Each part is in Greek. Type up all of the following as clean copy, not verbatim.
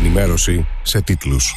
ενημέρωση σε τίτλους.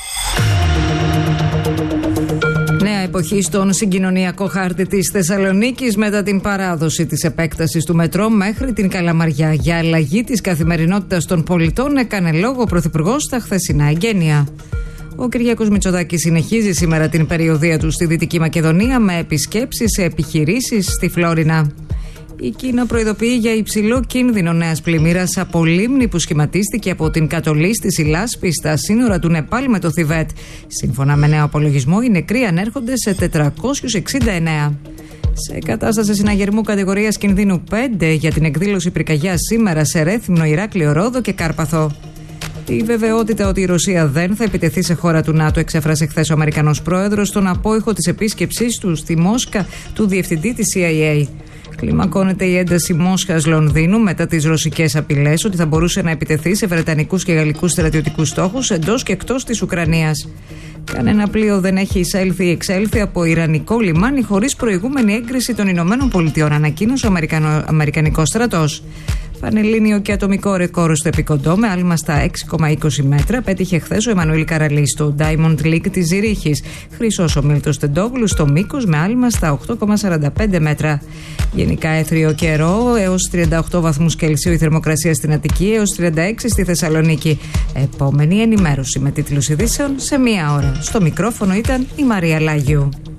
Νέα εποχή στον συγκοινωνιακό χάρτη της Θεσσαλονίκης μετά την παράδοση της επέκτασης του μετρό μέχρι την Καλαμαριά. Για αλλαγή της καθημερινότητας των πολιτών έκανε λόγο ο Πρωθυπουργός στα χθεσινά εγγένεια. Ο Κυριάκος Μητσοτάκης συνεχίζει σήμερα την περιοδεία του στη Δυτική Μακεδονία με επισκέψεις σε επιχειρήσεις στη Φλόρινα. Η Κίνα προειδοποιεί για υψηλό κίνδυνο νέας πλημμύρας από λίμνη που σχηματίστηκε από την κατολίσθηση λάσπης στα σύνορα του Νεπάλ με το Θιβέτ. Σύμφωνα με νέο απολογισμό, οι νεκροί ανέρχονται σε 469. Σε κατάσταση συναγερμού κατηγορίας κινδύνου 5 για την εκδήλωση πυρκαγιάς σήμερα σε Ρέθυμνο, Ηράκλειο, Ρόδο και Κάρπαθο. Η βεβαιότητα ότι η Ρωσία δεν θα επιτεθεί σε χώρα του ΝΑΤΟ εξέφρασε χθες ο Αμερικανός πρόεδρος στον απόϊχο της επίσκεψής του στη Μόσχα του διευθυντή της CIA. Κλιμακώνεται η ένταση Μόσχας-Λονδίνου μετά τις ρωσικές απειλές ότι θα μπορούσε να επιτεθεί σε βρετανικούς και γαλλικούς στρατιωτικούς στόχους εντός και εκτός της Ουκρανίας. Κανένα πλοίο δεν έχει εισέλθει ή εξέλθει από ιρανικό λιμάνι χωρίς προηγούμενη έγκριση των Ηνωμένων Πολιτειών, ανακοίνωσε ο Αμερικανικός στρατός. Πανελλήνιο και ατομικό ρεκόρ στο επικοντό με άλμα στα 6,20 μέτρα πέτυχε χθες ο Εμμανουήλ Καραλής στο Diamond League της Ζηρίχης. Χρυσός ο Μίλτος Τεντόγλου στο μήκος με άλμα στα 8,45 μέτρα. Γενικά έθριο καιρό, έως 38 βαθμούς Κελσίου η θερμοκρασία στην Αττική, έως 36 στη Θεσσαλονίκη. Επόμενη ενημέρωση με τίτλους ειδήσεων σε 1 ώρα. Στο μικρόφωνο ήταν η Μαρία Λάγιου.